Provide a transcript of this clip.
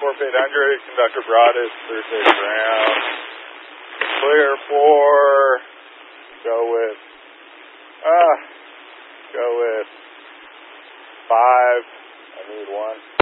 4800, conductor Broadus, Thursday ground. Clear for, go with 5, I need 1.